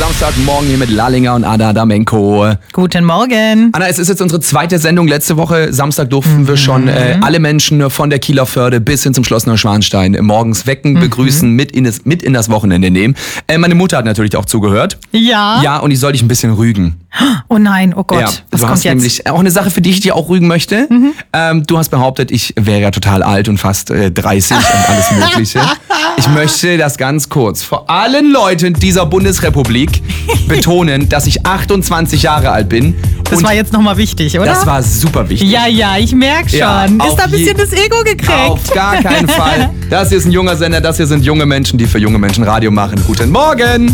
Samstagmorgen hier mit Lallinger und Ada Damenko. Guten Morgen. Anna, es ist jetzt unsere zweite Sendung. Letzte Woche, Samstag, durften wir schon alle Menschen von der Kieler Förde bis hin zum Schloss Neuschwanstein morgens wecken, begrüßen, mit in das Wochenende nehmen. Meine Mutter hat natürlich auch zugehört. Ja? Ja, und ich soll dich ein bisschen rügen. Oh nein, oh Gott. Ja, was du kommt hast jetzt? nämlich auch eine Sache, für die ich dir auch rügen möchte. Du hast behauptet, ich wäre ja total alt und fast 30 und alles Mögliche. Ich möchte das ganz kurz vor allen Leuten dieser Bundesrepublik betonen, dass ich 28 Jahre alt bin. Das war jetzt nochmal wichtig, oder? Das war super wichtig. Ja, ich merke schon. Ja, ist da ein bisschen das Ego gekriegt? Auf gar keinen Fall. Das hier ist ein junger Sender, das hier sind junge Menschen, die für junge Menschen Radio machen. Guten Morgen!